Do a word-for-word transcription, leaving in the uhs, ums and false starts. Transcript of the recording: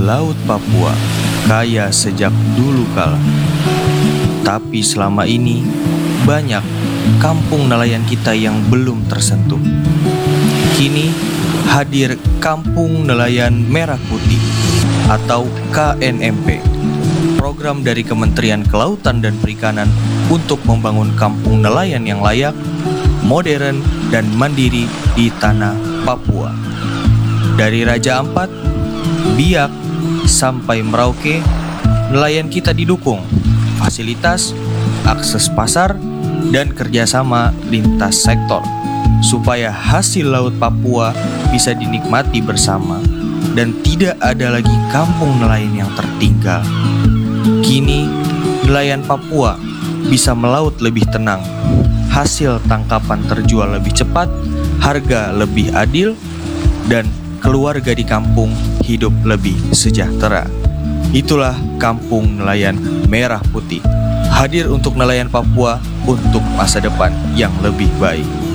Laut Papua kaya sejak dulu kala. Tapi selama ini banyak kampung nelayan kita yang belum tersentuh. Kini hadir Kampung Nelayan Merah Putih atau K N M P, program dari Kementerian Kelautan dan Perikanan untuk membangun kampung nelayan yang layak, modern, dan mandiri di tanah Papua. Dari Raja Ampat, Biak, sampai Merauke, nelayan kita didukung fasilitas, akses pasar, dan kerjasama lintas sektor supaya hasil laut Papua bisa dinikmati bersama dan tidak ada lagi kampung nelayan yang tertinggal. Kini, nelayan Papua bisa melaut lebih tenang, hasil tangkapan terjual lebih cepat, harga lebih adil, dan keluarga di kampung hidup lebih sejahtera. Itulah Kampung Nelayan Merah Putih, hadir untuk nelayan Papua untuk masa depan yang lebih baik.